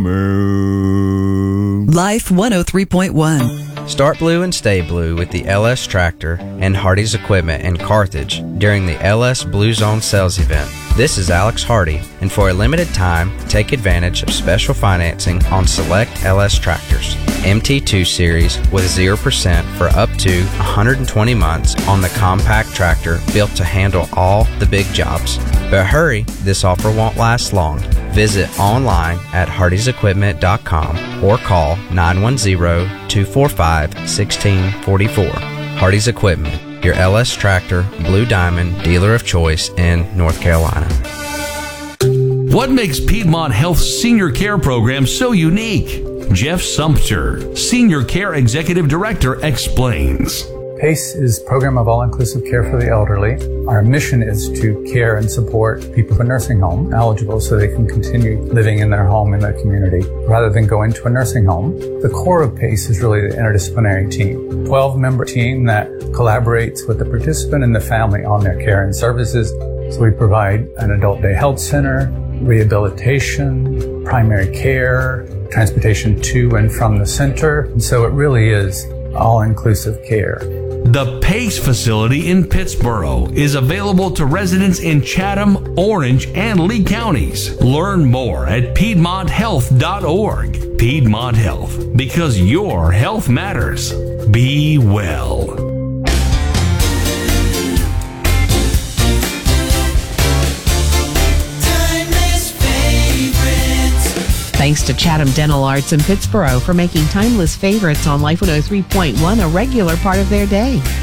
Life 103.1. Start blue and stay blue with the LS Tractor and Hardy's Equipment in Carthage during the LS Blue Zone sales event. This is Alex Hardy, and for a limited time, take advantage of special financing on select LS tractors. MT2 series with 0% for up to 120 months on the compact tractor built to handle all the big jobs. But hurry, this offer won't last long. Visit online at hardysequipment.com or call 910-245-1644. Hardy's Equipment, your LS Tractor Blue Diamond dealer of choice in North Carolina. What makes Piedmont Health's senior care program so unique? Jeff Sumpter, Senior Care Executive Director, explains. PACE is a program of all-inclusive care for the elderly. Our mission is to care and support people in a nursing home eligible so they can continue living in their home in their community rather than going to a nursing home. The core of PACE is really the interdisciplinary team, 12-member team that collaborates with the participant and the family on their care and services. So we provide an adult day health center, rehabilitation, primary care, transportation to and from the center. And so it really is all-inclusive care. The PACE facility in Pittsboro is available to residents in Chatham, Orange, and Lee counties. Learn more at PiedmontHealth.org. Piedmont Health, because your health matters. Be well. Thanks to Chatham Dental Arts in Pittsboro for making Timeless Favorites on Life 103.1 a regular part of their day.